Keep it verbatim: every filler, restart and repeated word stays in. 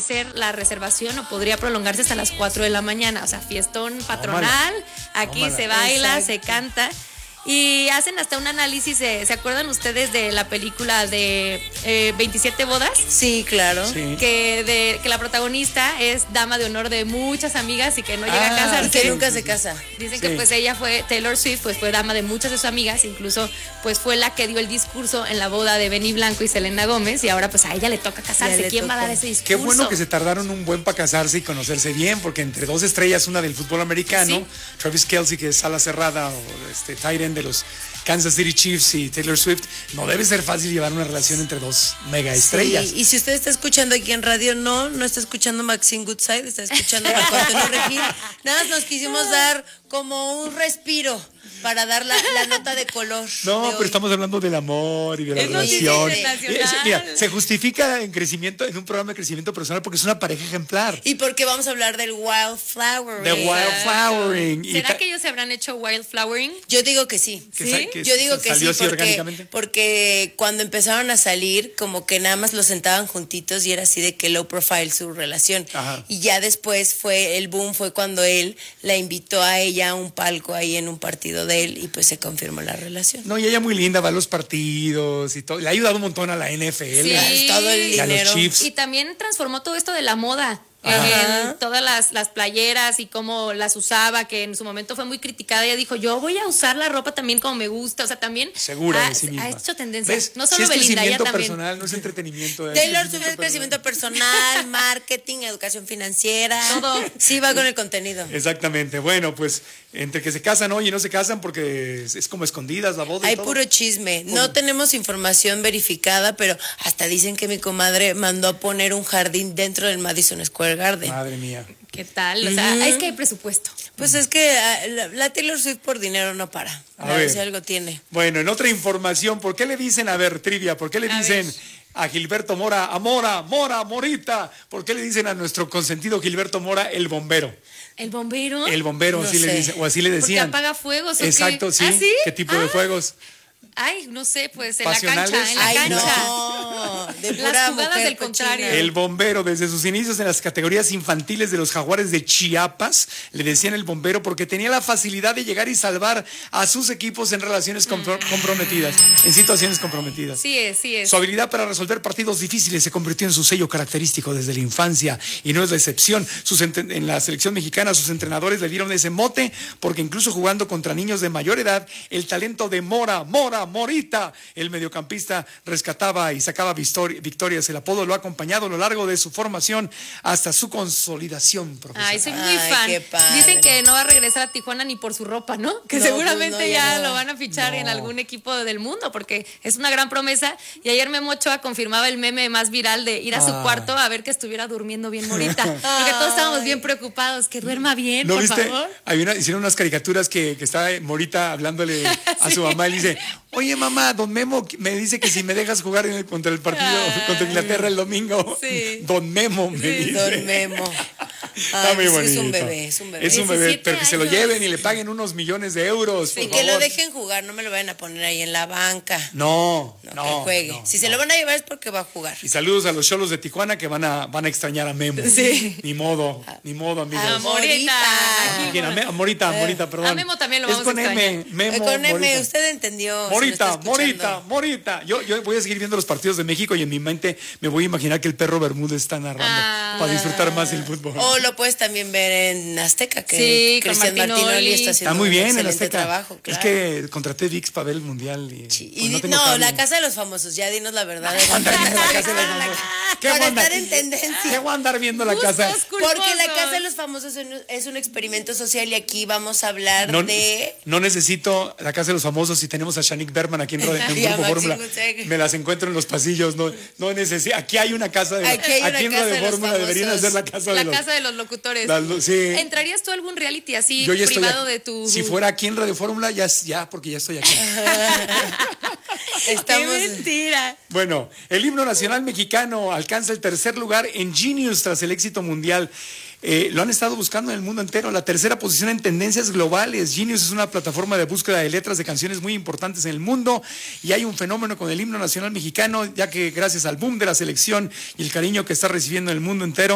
parecer la reservación o podría prolongarse hasta las cuatro de la mañana. O sea, fiestón patronal, aquí Tómala. se baila, Exacto. se canta. Y hacen hasta un análisis, de, ¿se acuerdan ustedes de la película de eh, veintisiete bodas? Sí, claro. Sí. Que, de, que la protagonista es dama de honor de muchas amigas y que no llega Ah, a casarse. Y que nunca se casa. Dicen Sí. que pues ella fue, Taylor Swift, pues fue dama de muchas de sus amigas, incluso pues fue la que dio el discurso en la boda de Benny Blanco y Selena Gómez, y ahora pues a ella le toca casarse. Ya le ¿Quién va a tocó. dar ese discurso? Qué bueno que se tardaron un buen para casarse y conocerse bien, porque entre dos estrellas, una del fútbol americano, Sí. Travis Kelce, que es ala cerrada, o este tight end de los Kansas City Chiefs, y Taylor Swift, no debe ser fácil llevar una relación entre dos mega estrellas. Sí, y si usted está escuchando aquí en radio, no, no está escuchando Maxine Goodside, está escuchando a Antonio Regil. Nada más nos quisimos dar como un respiro para dar la, la nota de color. No, de pero hoy. estamos hablando del amor y de la Es noticia relación. internacional. Es- mira, se justifica en crecimiento, en un programa de crecimiento personal, porque es una pareja ejemplar. Y porque vamos a hablar del wildflower. De wildflowering. Y ¿Será ta- que ellos se habrán hecho wildflowering? Yo digo que sí. que ¿Sí? sa- que Yo digo que salió sí, así porque, orgánicamente. porque cuando empezaron a salir, como que nada más los sentaban juntitos y era así de que low profile su relación. Ajá. Y ya después fue, el boom fue cuando él la invitó a ella a un palco ahí en un partido de él y pues se confirmó la relación. No, y ella muy linda, va a los partidos y todo. Le ha ayudado un montón a la N F L. Sí. Todo el Y a los dinero. Chiefs. Y también transformó todo esto de la moda. Ajá. En todas las, las playeras y cómo las usaba, que en su momento fue muy criticada. Ella dijo, yo voy a usar la ropa también como me gusta. O sea, también Segura ha, de sí misma. ha hecho tendencia. ¿Ves? No Sí solo es Belinda, ella crecimiento también. personal, no es entretenimiento. es Taylor Swift es personal. crecimiento personal, marketing, educación financiera. Todo. Sí va con el contenido. Exactamente. Bueno, pues entre que se casan hoy y no se casan porque es, es como escondidas la boda. y Hay todo. puro chisme. No tenemos información verificada, pero hasta dicen que mi comadre mandó a poner un jardín dentro del Madison Square Garden. Madre mía. ¿Qué tal? O sea, es que hay presupuesto. Pues es que ah, la, la Taylor Swift por dinero no para. A A ver. ver si algo tiene. Bueno, en otra información, ¿por qué le dicen, a ver, trivia, ¿por qué le A dicen ver. a Gilberto Mora, a Mora, Mora, Morita? ¿Por qué le dicen a nuestro consentido Gilberto Mora el bombero? ¿El bombero? El bombero, No así le sé. dicen, o así le Porque decían. apaga fuegos. ¿o qué? Exacto, sí. ¿Ah, sí? ¿Qué tipo de Ah, fuegos? Ay, no sé, pues en la ¿Pasionales? cancha, en la Ay, cancha. no. De Las pura jugadas mujer del cochina. contrario. El bombero, desde sus inicios en las categorías infantiles de los Jaguares de Chiapas, le decían el bombero porque tenía la facilidad de llegar y salvar a sus equipos en relaciones compro- comprometidas, en situaciones comprometidas. Sí es, sí es. Su habilidad para resolver partidos difíciles se convirtió en su sello característico desde la infancia y no es la excepción. Sus ent- en la selección mexicana sus entrenadores le dieron ese mote porque incluso jugando contra niños de mayor edad, el talento de Mora, Mora, Morita, el mediocampista rescataba y sacaba victori- victorias. El apodo lo ha acompañado a lo largo de su formación hasta su consolidación profesional. Ay, soy muy Ay, fan. qué padre. Dicen que no va a regresar a Tijuana ni por su ropa, ¿no? Que No, seguramente pues no, ya ya no. lo van a fichar No. en algún equipo del mundo porque es una gran promesa. Y ayer Memo Ochoa confirmaba el meme más viral de ir a su Ah. cuarto a ver que estuviera durmiendo bien Morita. Porque todos estábamos bien preocupados. Que duerma bien, ¿No por viste? favor. Hay una, hicieron unas caricaturas que, que está Morita hablándole a su mamá y le dice, oye mamá, don Memo me dice que si me dejas jugar en el- contra el partido Ay. contra Inglaterra el domingo, Sí. don Memo me Sí. dice. Don Memo. Está Ay, muy sí, bonito. es un bebé, es un bebé. Es un bebé, diecisiete pero que se lo años. lleven y le paguen unos millones de euros, por Y que lo favor. dejen jugar, no me lo vayan a poner ahí en la banca. No, No, no. que juegue. no, si no. se lo van a llevar es porque va a jugar. Y saludos a los cholos de Tijuana que van a, van a extrañar a Memo. Sí. Ni modo, ni modo, amigos. A Morita. Morita. ¿Quién? A Me- a Morita, a Morita, perdón. a Memo también lo Es vamos a con M, extrañar. Memo, Eh, Con M, Morita. usted entendió. si lo Morita, está escuchando. Morita, Morita. Yo, yo voy a seguir viendo los partidos de México y en mi mente me voy a imaginar que el perro Bermúdez está narrando Ah. para disfrutar más el fútbol. O lo puedes también ver en Azteca, que Sí, con Cristian Martinoli. Martinoli está haciendo Está muy bien un en excelente Azteca. trabajo. Claro. Es que contraté ViX para ver el mundial y, Sí, pues, y no di- tengo no, cable. la casa de los famosos, ya dinos la verdad. Andar viendo la casa de los Para famosos. ¿Qué voy a andar- estar en tendencia. ¿Qué voy a andar viendo la Gustos casa? culposos. Porque la casa de los famosos es un- es un experimento social y aquí vamos a hablar No, de... no necesito la casa de los famosos si tenemos a Shanique Berman aquí en, Radio- en Y a Grupo Maxine Fórmula. Gutierrez. Me las encuentro en los pasillos. No, no necesito. Aquí hay una casa de Aquí hay una en casa Radio de los Fórmula deberían famosos. hacer la casa de La los. casa de los locutores. las lo- sí. ¿Entrarías tú a algún reality así Yo ya estoy privado aquí. de tu... Si fuera aquí en Radio Fórmula, ya, ya, porque ya estoy aquí. Estamos... ¡Qué mentira! Bueno, el himno nacional mexicano alcanza el tercer lugar en Genius tras el éxito mundial. Eh, lo han estado buscando en el mundo entero. La tercera posición en tendencias globales. Genius es una plataforma de búsqueda de letras de canciones muy importantes en el mundo y hay un fenómeno con el himno nacional mexicano, ya que gracias al boom de la selección y el cariño que está recibiendo en el mundo entero,